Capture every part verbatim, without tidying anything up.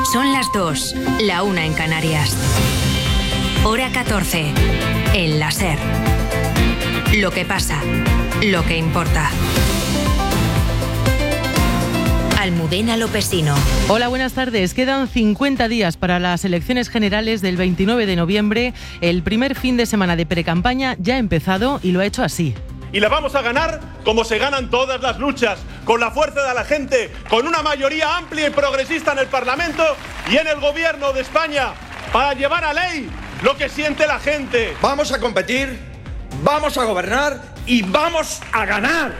Son las dos, la una en Canarias. Hora catorce, en la SER. Lo que pasa, lo que importa. Almudena Lopesino. Hola, buenas tardes. Quedan cincuenta días para las elecciones generales del veintinueve de noviembre. El primer fin de semana de precampaña ya ha empezado y lo ha hecho así. Y la vamos a ganar como se ganan todas las luchas, con la fuerza de la gente, con una mayoría amplia y progresista en el Parlamento y en el Gobierno de España, para llevar a ley lo que siente la gente. Vamos a competir, vamos a gobernar y vamos a ganar.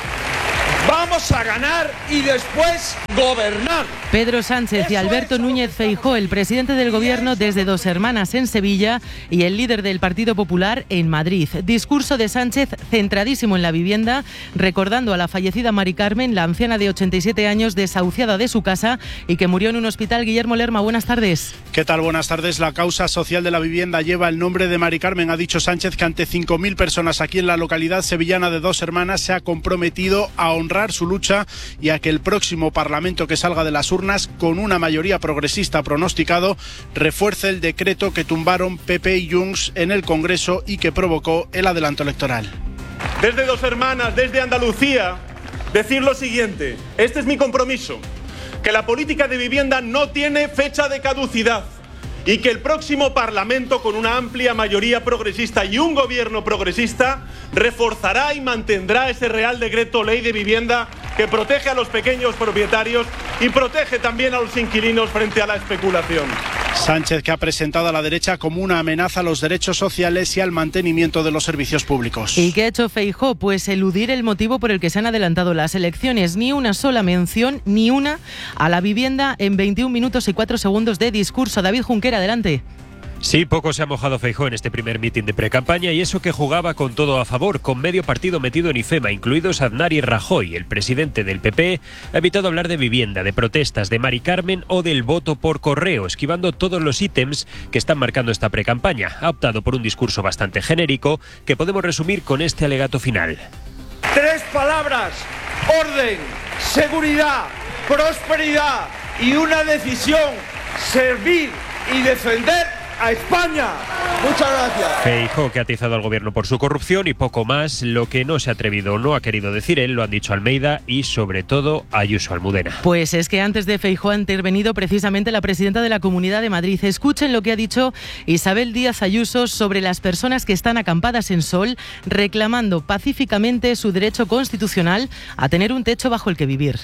Vamos a ganar y después gobernar. Pedro Sánchez y Alberto Núñez Feijóo, el presidente del Gobierno desde Dos Hermanas en Sevilla y el líder del Partido Popular en Madrid. Discurso de Sánchez centradísimo en la vivienda, recordando a la fallecida Mari Carmen, la anciana de ochenta y siete años desahuciada de su casa y que murió en un hospital. Guillermo Lerma, buenas tardes. ¿Qué tal? Buenas tardes. La causa social de la vivienda lleva el nombre de Mari Carmen. Ha dicho Sánchez que ante cinco mil personas aquí en la localidad sevillana de Dos Hermanas se ha comprometido a honrar su lucha y a que el próximo Parlamento que salga de las urnas con una mayoría progresista pronosticado refuerce el decreto que tumbaron P P y Junts en el Congreso y que provocó el adelanto electoral. Desde Dos Hermanas, desde Andalucía, decir lo siguiente: este es mi compromiso, que la política de vivienda no tiene fecha de caducidad y que el próximo Parlamento, con una amplia mayoría progresista y un gobierno progresista, reforzará y mantendrá ese Real Decreto Ley de Vivienda que protege a los pequeños propietarios y protege también a los inquilinos frente a la especulación. Sánchez, que ha presentado a la derecha como una amenaza a los derechos sociales y al mantenimiento de los servicios públicos. ¿Y qué ha hecho Feijóo? Pues eludir el motivo por el que se han adelantado las elecciones. Ni una sola mención, ni una, a la vivienda en veintiún minutos y cuatro segundos de discurso. David Junquera, adelante. Sí, poco se ha mojado Feijóo en este primer mitin de precampaña y eso que jugaba con todo a favor, con medio partido metido en IFEMA, incluidos Aznar y Rajoy. El presidente del P P ha evitado hablar de vivienda, de protestas, de Mari Carmen o del voto por correo, esquivando todos los ítems que están marcando esta precampaña. Ha optado por un discurso bastante genérico que podemos resumir con este alegato final. Tres palabras: orden, seguridad, prosperidad y una decisión: servir y defender a España. Muchas gracias. Feijóo, que ha atizado al gobierno por su corrupción y poco más. Lo que no se ha atrevido o no ha querido decir él, lo han dicho Almeida y sobre todo Ayuso, Almudena. Pues es que antes de Feijóo ha intervenido precisamente la presidenta de la Comunidad de Madrid. Escuchen lo que ha dicho Isabel Díaz Ayuso sobre las personas que están acampadas en Sol reclamando pacíficamente su derecho constitucional a tener un techo bajo el que vivir.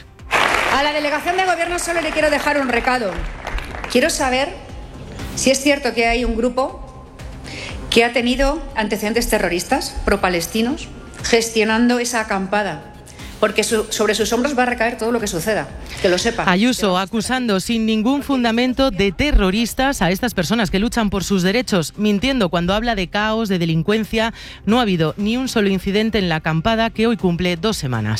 A la delegación de gobierno solo le quiero dejar un recado. Quiero saber si es cierto que hay un grupo que ha tenido antecedentes terroristas pro-palestinos gestionando esa acampada, porque su, sobre sus hombros va a recaer todo lo que suceda, que lo sepa. Ayuso acusando sin ningún fundamento de terroristas a estas personas que luchan por sus derechos, mintiendo cuando habla de caos, de delincuencia. No ha habido ni un solo incidente en la acampada que hoy cumple dos semanas.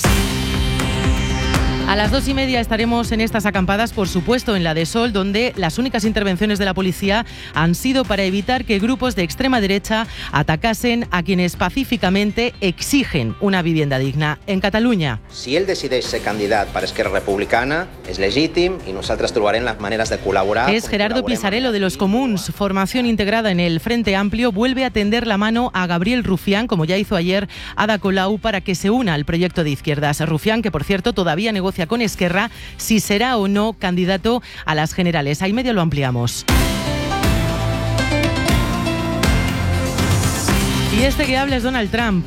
A las dos y media estaremos en estas acampadas, por supuesto en la de Sol, donde las únicas intervenciones de la policía han sido para evitar que grupos de extrema derecha atacasen a quienes pacíficamente exigen una vivienda digna. En Catalunya. Si ell decideix ser candidat per Esquerra Republicana, és legítim i nosaltres trobarem las maneras de colaborar. Es Gerardo Pisarello de los Comuns. Formación integrada en el Frente Amplio vuelve a tender la mano a Gabriel Rufián, como ya hizo ayer Ada Colau, para que se una al proyecto de izquierdas. Rufián, que por cierto todavía negocia con Esquerra si será o no candidato a las generales. Ahí medio lo ampliamos. Y este que habla es Donald Trump.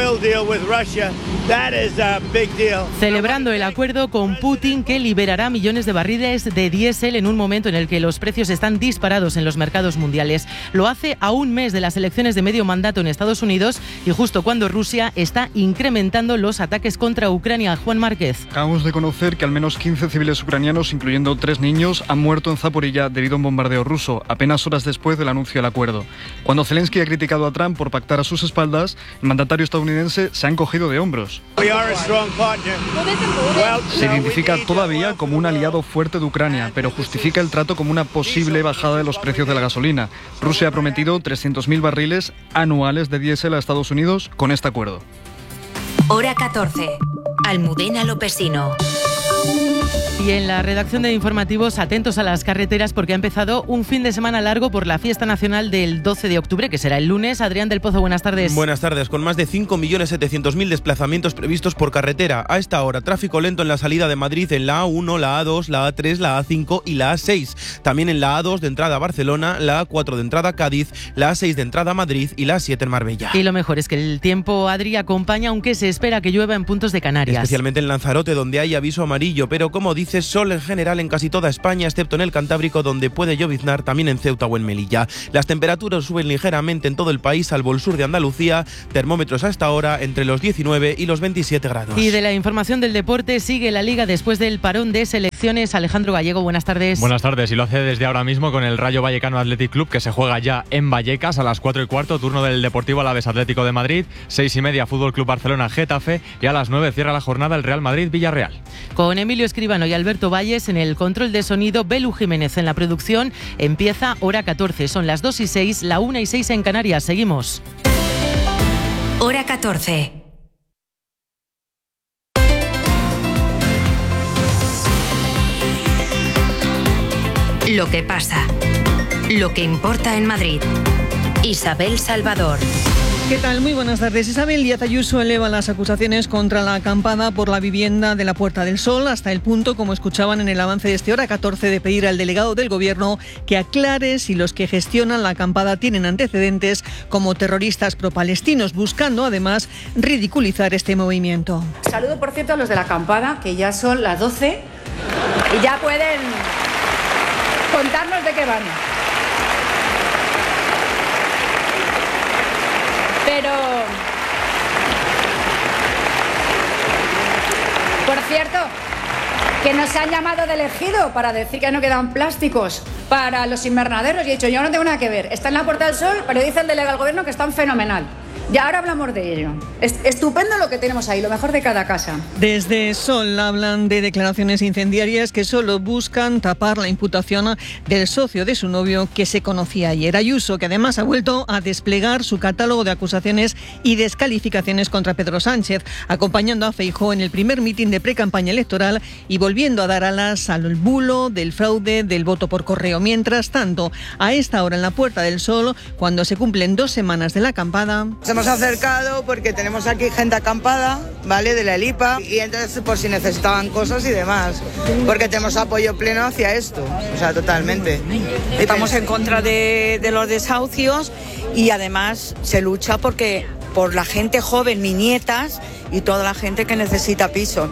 Celebrando el acuerdo con Putin que liberará millones de barriles de diésel en un momento en el que los precios están disparados en los mercados mundiales. Lo hace a un mes de las elecciones de medio mandato en Estados Unidos y justo cuando Rusia está incrementando los ataques contra Ucrania. Juan Márquez. Acabamos de conocer que al menos quince civiles ucranianos, incluyendo tres niños, han muerto en Zaporilla debido a un bombardeo ruso, apenas horas después del anuncio del acuerdo. Cuando Zelensky ha criticado a Trump por pactar a sus espaldas, el mandatario estadounidense se ha encogido de hombros. Se identifica todavía como un aliado fuerte de Ucrania, pero justifica el trato como una posible bajada de los precios de la gasolina. Rusia ha prometido trescientos mil barriles anuales de diésel a Estados Unidos con este acuerdo. Hora catorce. Almudena Lopesino. Y en la redacción de informativos, atentos a las carreteras porque ha empezado un fin de semana largo por la fiesta nacional del doce de octubre, que será el lunes. Adrián del Pozo, buenas tardes. Buenas tardes. Con más de cinco millones setecientos mil desplazamientos previstos por carretera. A esta hora, tráfico lento en la salida de Madrid en la A uno, la A dos, la A tres, la A cinco y la A seis. También en la A dos de entrada a Barcelona, la A cuatro de entrada a Cádiz, la A seis de entrada a Madrid y la A siete en Marbella. Y lo mejor es que el tiempo, Adri, acompaña, aunque se espera que llueva en puntos de Canarias. Especialmente en Lanzarote, donde hay aviso amarillo, pero como dices, sol en general en casi toda España, excepto en el Cantábrico, donde puede lloviznar, también en Ceuta o en Melilla. Las temperaturas suben ligeramente en todo el país, salvo el sur de Andalucía. Termómetros hasta ahora entre los diecinueve y los veintisiete grados. Y de la información del deporte, sigue la Liga después del parón de selecciones. Alejandro Gallego, buenas tardes. Buenas tardes, y lo hace desde ahora mismo con el Rayo Vallecano Athletic Club, que se juega ya en Vallecas a las cuatro y cuarto, turno del Deportivo Alavés Atlético de Madrid, seis y media Fútbol Club Barcelona Getafe, y a las nueve cierra la jornada el Real Madrid Villarreal. Con Emilio Escribano y Alberto Valles en el control de sonido, Belu Jiménez en la producción. Empieza hora catorce, son las dos y seis, la una y seis en Canarias. Seguimos. Hora catorce. Lo que pasa, lo que importa en Madrid. Isabel Salvador. ¿Qué tal? Muy buenas tardes. Isabel Díaz Ayuso eleva las acusaciones contra la acampada por la vivienda de la Puerta del Sol, hasta el punto, como escuchaban en el avance de este hora catorce, de pedir al delegado del Gobierno que aclare si los que gestionan la acampada tienen antecedentes como terroristas pro-palestinos, buscando además ridiculizar este movimiento. Saludo, por cierto, a los de la acampada, que ya son las doce y ya pueden contarnos de qué van. Pero, por cierto, que nos han llamado del Ejido para decir que no quedan plásticos para los invernaderos. Y he dicho, yo no tengo nada que ver. Está en la Puerta del Sol, pero dice el delegado del Gobierno que están fenomenal. Y ahora hablamos de ello. Es estupendo lo que tenemos ahí, lo mejor de cada casa. Desde Sol hablan de declaraciones incendiarias que solo buscan tapar la imputación del socio de su novio que se conocía ayer. Ayuso, que además ha vuelto a desplegar su catálogo de acusaciones y descalificaciones contra Pedro Sánchez, acompañando a Feijóo en el primer mitin de precampaña electoral y volviendo a dar alas al bulo del fraude del voto por correo. Mientras tanto, a esta hora en la Puerta del Sol, cuando se cumplen dos semanas de la acampada, hemos acercado porque tenemos aquí gente acampada, ¿vale?, de la Elipa, y entonces por si necesitaban cosas y demás, porque tenemos apoyo pleno hacia esto, o sea, totalmente. Estamos en contra de, de los desahucios y además se lucha porque por la gente joven, mis nietas y toda la gente que necesita piso.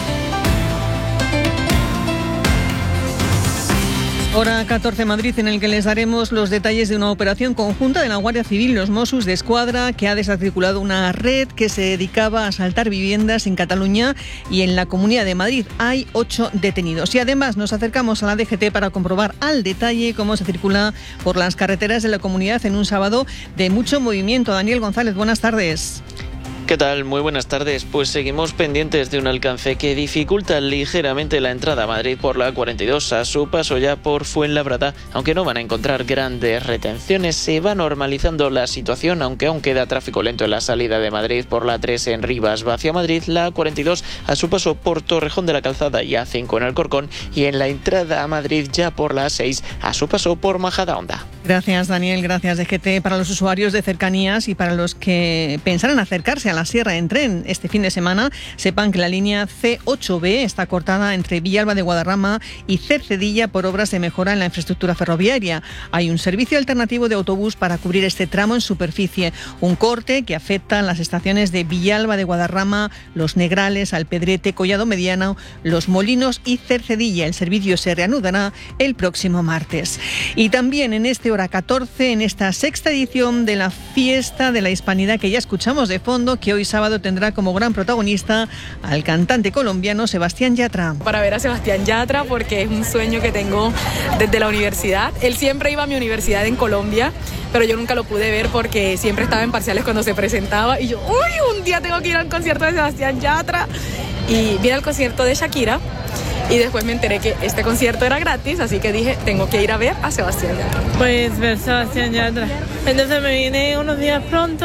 Hora catorce Madrid, en el que les daremos los detalles de una operación conjunta de la Guardia Civil y los Mossos de Escuadra que ha desarticulado una red que se dedicaba a asaltar viviendas en Cataluña y en la Comunidad de Madrid. Hay ocho detenidos. Y además nos acercamos a la D G T para comprobar al detalle cómo se circula por las carreteras de la comunidad en un sábado de mucho movimiento. Daniel González, buenas tardes. ¿Qué tal? Muy buenas tardes. Pues seguimos pendientes de un alcance que dificulta ligeramente la entrada a Madrid por la cuarenta y dos a su paso ya por Fuenlabrada, aunque no van a encontrar grandes retenciones. Se va normalizando la situación, aunque aún queda tráfico lento en la salida de Madrid por la tres en Rivas hacia Madrid, la cuarenta y dos a su paso por Torrejón de la Calzada y A cinco en Alcorcón, y en la entrada a Madrid ya por la seis a su paso por Majadahonda. Gracias, Daniel. Gracias, D G T. Para los usuarios de cercanías y para los que pensaran acercarse a la Sierra en tren este fin de semana, sepan que la línea C ocho B está cortada entre Villalba de Guadarrama y Cercedilla por obras de mejora en la infraestructura ferroviaria. Hay un servicio alternativo de autobús para cubrir este tramo en superficie, un corte que afecta a las estaciones de Villalba de Guadarrama, Los Negrales, Alpedrete, Collado Mediano, Los Molinos y Cercedilla. El servicio se reanudará el próximo martes. Y también en este hora catorce, en esta sexta edición de la Fiesta de la Hispanidad que ya escuchamos de fondo, que hoy sábado tendrá como gran protagonista al cantante colombiano Sebastián Yatra. Para ver a Sebastián Yatra, porque es un sueño que tengo desde la universidad. Él siempre iba a mi universidad en Colombia, pero yo nunca lo pude ver porque siempre estaba en parciales cuando se presentaba, y yo, uy, un día tengo que ir al concierto de Sebastián Yatra. Y vine al concierto de Shakira y después me enteré que este concierto era gratis, así que dije, tengo que ir a ver a Sebastián Yatra. Pues ver Sebastián Yatra. Entonces me vine unos días pronto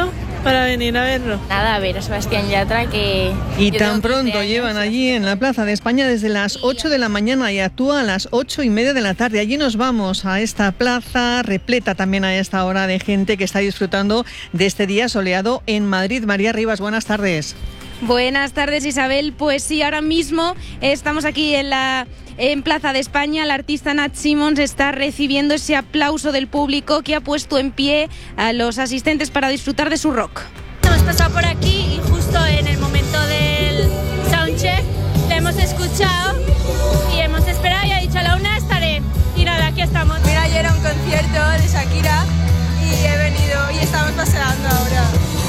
para venir a verlo. Nada, a ver a Sebastián Yatra, que... Y tan pronto llevan allí en la Plaza de España desde las ocho de la mañana y actúa a las ocho y media de la tarde. Allí nos vamos a esta plaza, repleta también a esta hora de gente que está disfrutando de este día soleado en Madrid. María Rivas, buenas tardes. Buenas tardes, Isabel. Pues sí, ahora mismo estamos aquí en la en Plaza de España. La artista Nat Simmons está recibiendo ese aplauso del público que ha puesto en pie a los asistentes para disfrutar de su rock. Hemos pasado por aquí y justo en el momento del soundcheck le hemos escuchado y hemos esperado y ha dicho a la una estaré. Y nada, aquí estamos. Mira, ayer era un concierto de Shakira y he venido y estamos paseando ahora.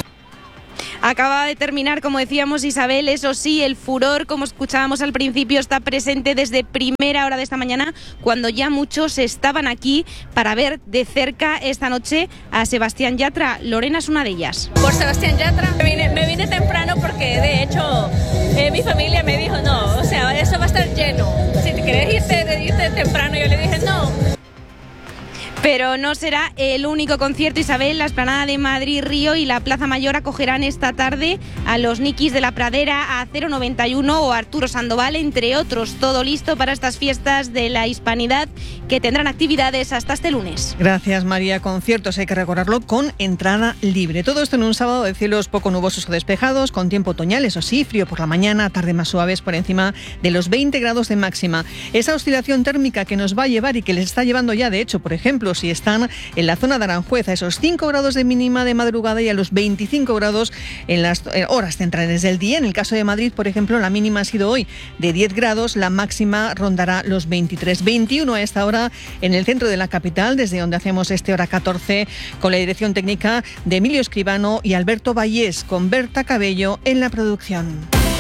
Acaba de terminar, como decíamos, Isabel. Eso sí, el furor, como escuchábamos al principio, está presente desde primera hora de esta mañana, cuando ya muchos estaban aquí para ver de cerca esta noche a Sebastián Yatra. Lorena es una de ellas. Por Sebastián Yatra me vine, me vine temprano porque de hecho eh, mi familia me dijo no, o sea, eso va a estar lleno. Si te querés irte, irte temprano, yo le dije no. Pero no será el único concierto, Isabel. La Explanada de Madrid Río y la Plaza Mayor acogerán esta tarde a los Nikis de la Pradera, a cero noventa y uno o Arturo Sandoval, entre otros. Todo listo para estas fiestas de la hispanidad que tendrán actividades hasta este lunes. Gracias, María. Conciertos hay que recorrerlo con entrada libre. Todo esto en un sábado de cielos poco nubosos o despejados, con tiempo otoñal, eso sí, frío por la mañana, tarde más suaves por encima de los veinte grados de máxima. Esa oscilación térmica que nos va a llevar y que les está llevando ya, de hecho, por ejemplo, si están en la zona de Aranjuez, a esos cinco grados de mínima de madrugada y a los veinticinco grados en las horas centrales del día. En el caso de Madrid, por ejemplo, la mínima ha sido hoy de diez grados, la máxima rondará los veintitrés. veintiuno a esta hora en el centro de la capital, desde donde hacemos este Hora catorce, con la dirección técnica de Emilio Escribano y Alberto Vallés, con Berta Cabello en la producción.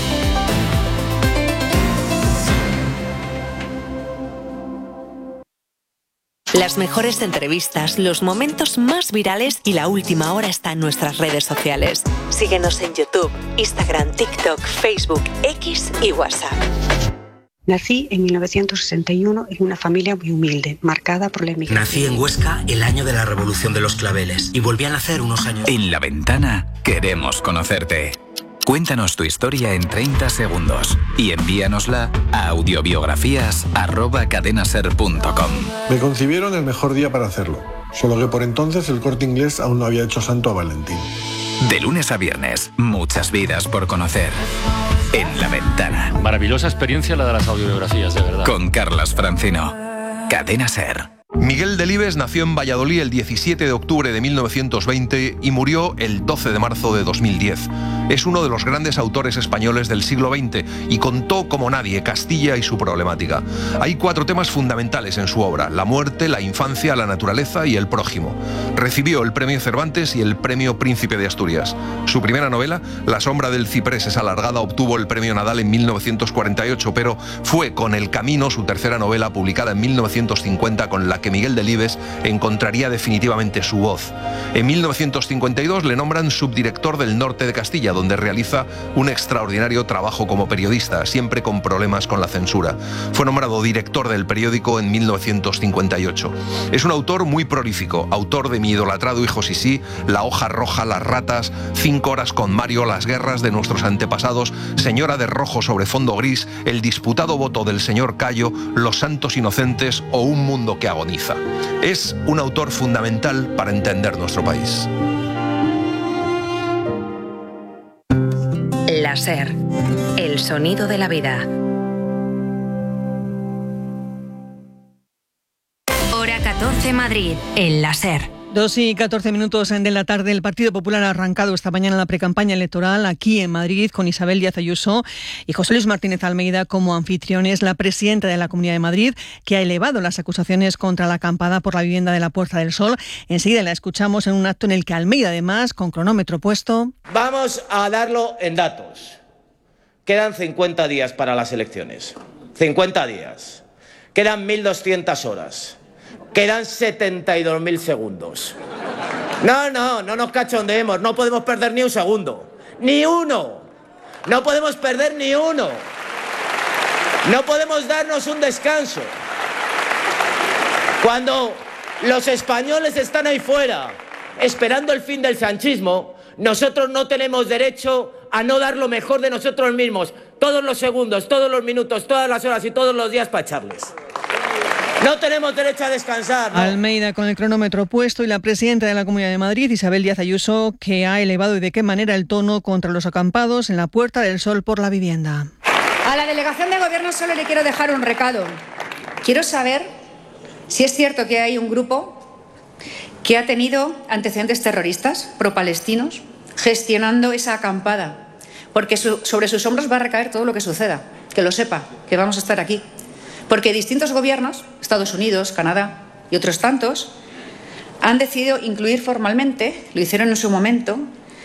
Las mejores entrevistas, los momentos más virales y la última hora está en nuestras redes sociales. Síguenos en YouTube, Instagram, TikTok, Facebook, X y WhatsApp. Nací en mil novecientos sesenta y uno en una familia muy humilde, marcada por la emigración. Nací en Huesca el año de la Revolución de los Claveles y volví a nacer unos años. En La Ventana queremos conocerte. Cuéntanos tu historia en treinta segundos y envíanosla a audiobiografías arroba cadenaser punto com. Me concibieron el mejor día para hacerlo, solo que por entonces el Corte Inglés aún no había hecho santo a Valentín. De lunes a viernes, muchas vidas por conocer. En La Ventana. Maravillosa experiencia la de las audiobiografías, de verdad. Con Carlas Francino. Cadena Ser. Miguel Delibes nació en Valladolid el diecisiete de octubre de mil novecientos veinte y murió el doce de marzo de dos mil diez. Es uno de los grandes autores españoles del siglo veinte y contó como nadie Castilla y su problemática. Hay cuatro temas fundamentales en su obra: la muerte, la infancia, la naturaleza y el prójimo. Recibió el premio Cervantes y el premio Príncipe de Asturias. Su primera novela, La sombra del ciprés es alargada, obtuvo el premio Nadal en mil novecientos cuarenta y ocho, pero fue con El camino, su tercera novela, publicada en mil novecientos cincuenta, con la que Miguel Delibes encontraría definitivamente su voz. En mil novecientos cincuenta y dos le nombran subdirector del norte de Castilla, donde realiza un extraordinario trabajo como periodista, siempre con problemas con la censura. Fue nombrado director del periódico en mil novecientos cincuenta y ocho. Es un autor muy prolífico, autor de Mi idolatrado hijo Sisí, La hoja roja, Las ratas, Cinco horas con Mario, Las guerras de nuestros antepasados, Señora de rojo sobre fondo gris, El disputado voto del señor Cayo, Los santos inocentes o Un mundo que agoniza. Es un autor fundamental para entender nuestro país. La Ser, el sonido de la vida. Hora catorce Madrid, en La Ser. Dos y catorce minutos de la tarde. El Partido Popular ha arrancado esta mañana la precampaña electoral aquí en Madrid con Isabel Díaz Ayuso y José Luis Martínez Almeida como anfitriones. La presidenta de la Comunidad de Madrid, que ha elevado las acusaciones contra la acampada por la vivienda de la Puerta del Sol. Enseguida la escuchamos en un acto en el que Almeida, además, con cronómetro puesto. Vamos a darlo en datos. Quedan cincuenta días para las elecciones. cincuenta días. Quedan mil doscientas horas. Quedan setenta y dos mil segundos. No, no, no nos cachondeemos. No podemos perder ni un segundo. ¡Ni uno! No podemos perder ni uno. No podemos darnos un descanso. Cuando los españoles están ahí fuera, esperando el fin del sanchismo, Nosotros no tenemos derecho a no dar lo mejor de nosotros mismos, todos los segundos, todos los minutos, todas las horas y todos los días para echarles. No tenemos derecho a descansar, ¿no? Almeida con el cronómetro puesto y la presidenta de la Comunidad de Madrid, Isabel Díaz Ayuso, que ha elevado y de qué manera el tono contra los acampados en la Puerta del Sol por la vivienda. A la delegación de Gobierno solo le quiero dejar un recado. Quiero saber si es cierto que hay un grupo que ha tenido antecedentes terroristas pro-palestinos gestionando esa acampada, porque su, sobre sus hombros va a recaer todo lo que suceda. Que lo sepa, que vamos a estar aquí. Porque distintos gobiernos, Estados Unidos, Canadá y otros tantos, han decidido incluir formalmente, lo hicieron en su momento,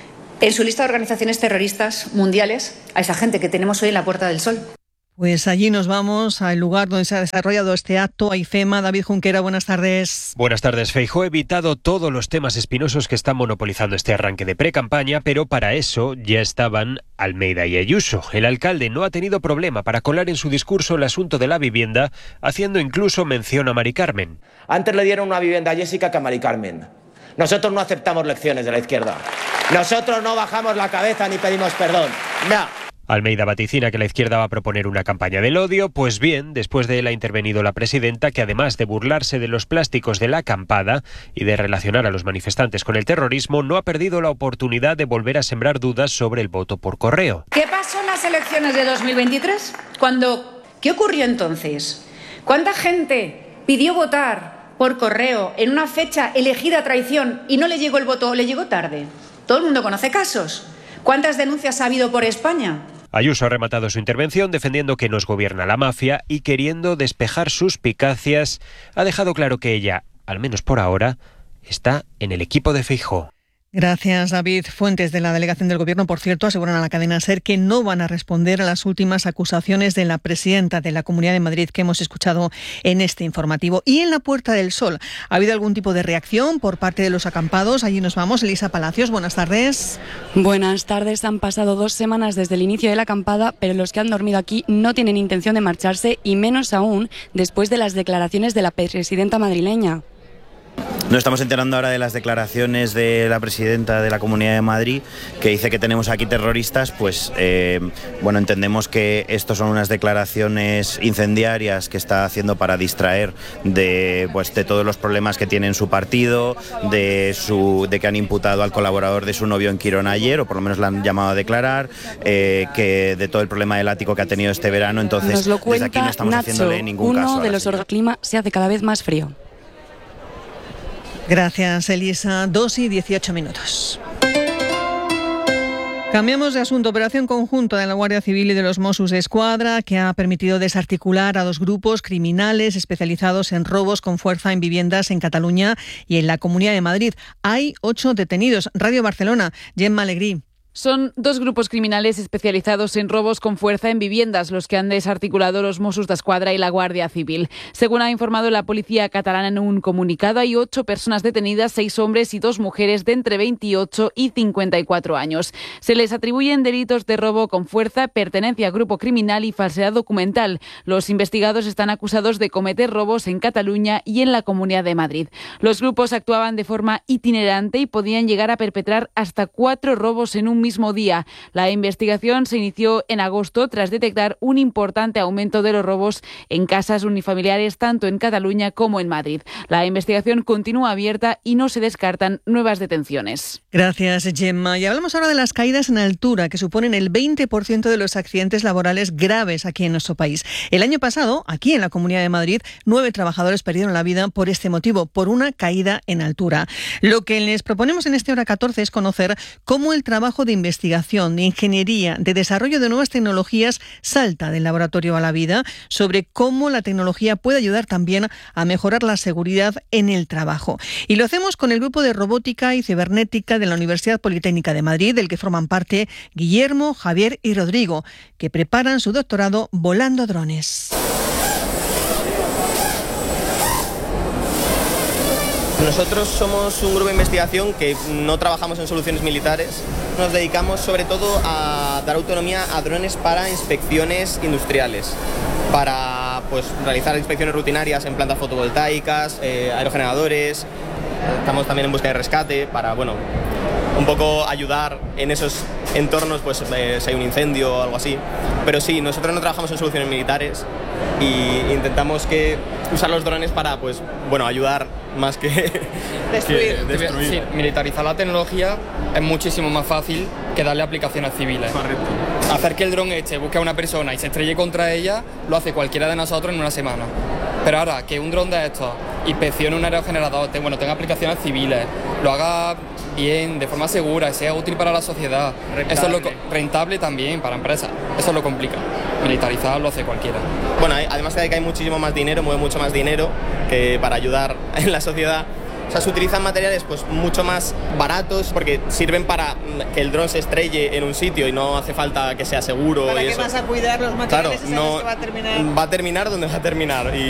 en su lista de organizaciones terroristas mundiales a esa gente que tenemos hoy en la Puerta del Sol. Pues allí nos vamos, al lugar donde se ha desarrollado este acto, a IFEMA. David Junquera, buenas tardes. Buenas tardes. Feijóo ha evitado todos los temas espinosos que están monopolizando este arranque de pre-campaña, pero para eso ya estaban Almeida y Ayuso. El alcalde no ha tenido problema para colar en su discurso el asunto de la vivienda, haciendo incluso mención a Mari Carmen. Antes le dieron una vivienda a Jessica que a Mari Carmen. Nosotros no aceptamos lecciones de la izquierda. Nosotros no bajamos la cabeza ni pedimos perdón. No. Almeida vaticina que la izquierda va a proponer una campaña del odio. Pues bien, después de él ha intervenido la presidenta, que además de burlarse de los plásticos de la acampada y de relacionar a los manifestantes con el terrorismo, no ha perdido la oportunidad de volver a sembrar dudas sobre el voto por correo. ¿Qué pasó en las elecciones de dos mil veintitrés? Cuando, ¿qué ocurrió entonces? ¿Cuánta gente pidió votar por correo en una fecha elegida a traición y no le llegó el voto o le llegó tarde? Todo el mundo conoce casos. ¿Cuántas denuncias ha habido por España? Ayuso ha rematado su intervención defendiendo que nos gobierna la mafia y queriendo despejar suspicacias. Ha dejado claro que ella, al menos por ahora, está en el equipo de Feijóo. Gracias, David. Fuentes de la delegación del Gobierno, por cierto, aseguran a la cadena SER que no van a responder a las últimas acusaciones de la presidenta de la Comunidad de Madrid que hemos escuchado en este informativo. Y en la Puerta del Sol, ¿ha habido algún tipo de reacción por parte de los acampados? Allí nos vamos. Elisa Palacios, buenas tardes. Buenas tardes. Han pasado dos semanas desde el inicio de la acampada, pero los que han dormido aquí no tienen intención de marcharse, y menos aún después de las declaraciones de la presidenta madrileña. Nos estamos enterando ahora de las declaraciones de la presidenta de la Comunidad de Madrid, que dice que tenemos aquí terroristas. Pues eh, bueno, entendemos que estos son unas declaraciones incendiarias que está haciendo para distraer de, pues, de todos los problemas que tiene en su partido, de, su, de que han imputado al colaborador de su novio en Quirón ayer, o por lo menos la han llamado a declarar, eh, que de todo el problema del ático que ha tenido este verano. Entonces, Nos lo cuenta desde aquí no estamos Nacho, haciéndole ningún uno caso. Uno de los clima se hace cada vez más frío. Gracias, Elisa. dos y dieciocho minutos. Cambiamos de asunto. Operación conjunta de la Guardia Civil y de los Mossos d'Esquadra, que ha permitido desarticular a dos grupos criminales especializados en robos con fuerza en viviendas en Cataluña y en la Comunidad de Madrid. Hay ocho detenidos. Radio Barcelona, Gemma Alegrí. Son dos grupos criminales especializados en robos con fuerza en viviendas los que han desarticulado los Mossos d'Esquadra y la Guardia Civil. Según ha informado la policía catalana en un comunicado, hay ocho personas detenidas, seis hombres y dos mujeres de entre veintiocho y cincuenta y cuatro años. Se les atribuyen delitos de robo con fuerza, pertenencia a grupo criminal y falsedad documental. Los investigados están acusados de cometer robos en Cataluña y en la Comunidad de Madrid. Los grupos actuaban de forma itinerante y podían llegar a perpetrar hasta cuatro robos en un mismo día. La investigación se inició en agosto tras detectar un importante aumento de los robos en casas unifamiliares tanto en Cataluña como en Madrid. La investigación continúa abierta y no se descartan nuevas detenciones. Gracias, Gemma. Y hablamos ahora de las caídas en altura, que suponen el veinte por ciento de los accidentes laborales graves aquí en nuestro país. El año pasado, aquí en la Comunidad de Madrid, nueve trabajadores perdieron la vida por este motivo, por una caída en altura. Lo que les proponemos en este Hora catorce es conocer cómo el trabajo de investigación, de ingeniería, de desarrollo de nuevas tecnologías salta del laboratorio a la vida, sobre cómo la tecnología puede ayudar también a mejorar la seguridad en el trabajo. Y lo hacemos con el grupo de robótica y cibernética de la Universidad Politécnica de Madrid, del que forman parte Guillermo, Javier y Rodrigo, que preparan su doctorado volando drones. Nosotros somos un grupo de investigación que no trabajamos en soluciones militares. Nos dedicamos sobre todo a dar autonomía a drones para inspecciones industriales, para pues, realizar inspecciones rutinarias en plantas fotovoltaicas, eh, aerogeneradores. Estamos también en busca de rescate para, bueno, un poco ayudar en esos entornos, pues eh, si hay un incendio o algo así. Pero sí, nosotros no trabajamos en soluciones militares y intentamos que usar los drones para, pues, bueno, ayudar más que destruir. que destruir. Sí, militarizar la tecnología es muchísimo más fácil que darle aplicaciones civiles. Correcto. Hacer que el dron este busque a una persona y se estrelle contra ella, lo hace cualquiera de nosotros en una semana. Pero ahora, que un dron de estos inspeccione un aerogenerador, te, bueno, tenga aplicaciones civiles, lo haga bien, de forma segura, sea útil para la sociedad, rentable. Eso es lo rentable también para empresas, eso lo complica. Militarizar lo hace cualquiera. Bueno, además de que hay muchísimo más dinero, mueve mucho más dinero que para ayudar en la sociedad. O sea, se utilizan materiales pues mucho más baratos porque sirven para que el dron se estrelle en un sitio y no hace falta que sea seguro. ¿Para y qué eso. vas a cuidar los materiales? Claro, no, que va a terminar? va a terminar donde va a terminar. Y